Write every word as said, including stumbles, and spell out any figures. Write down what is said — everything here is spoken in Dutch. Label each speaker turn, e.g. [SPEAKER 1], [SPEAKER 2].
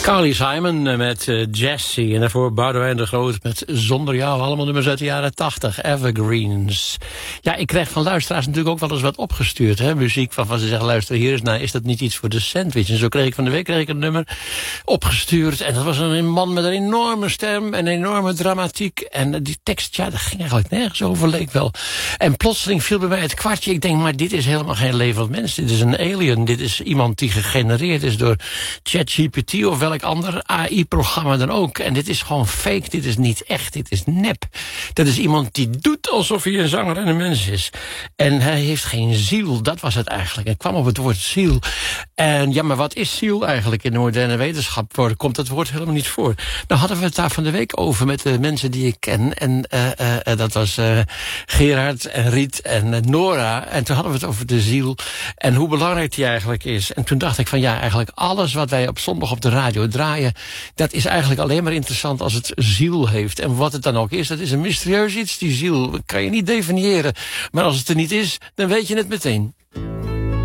[SPEAKER 1] Carly Simon met uh, Jessie. En daarvoor Boudewijn de Groot met Zonder Jou. Allemaal nummers uit de jaren tachtig. Evergreens. Ja, ik krijg van luisteraars natuurlijk ook wel eens wat opgestuurd. Hè? Muziek waarvan ze zeggen, luister hier eens naar. Is dat niet iets voor de sandwich? En zo kreeg ik van de week kreeg ik een nummer opgestuurd. En dat was een man met een enorme stem. En een enorme dramatiek. En die tekst, ja, dat ging eigenlijk nergens over, leek wel. En plotseling viel bij mij het kwartje. Ik denk, maar dit is helemaal geen levend mens. Dit is een alien. Dit is iemand die gegenereerd is door ChatGPT of welk ander A I-programma dan ook. En dit is gewoon fake, dit is niet echt, dit is nep. Dat is iemand die doet alsof hij een zanger en een mens is. En hij heeft geen ziel, dat was het eigenlijk. Het kwam op het woord ziel. En ja, maar wat is ziel eigenlijk in de moderne wetenschap? Waar komt dat woord helemaal niet voor? Nou hadden we het daar van de week over met de mensen die ik ken. En uh, uh, dat was uh, Gerard en Riet en uh, Nora. En toen hadden we het over de ziel en hoe belangrijk die eigenlijk is. En toen dacht ik van ja, eigenlijk alles wat wij op zondag op de radio draaien, dat is eigenlijk alleen maar interessant als het ziel heeft. En wat het dan ook is, dat is een mysterieus iets. Die ziel kan je niet definiëren. Maar als het er niet is, dan weet je het meteen.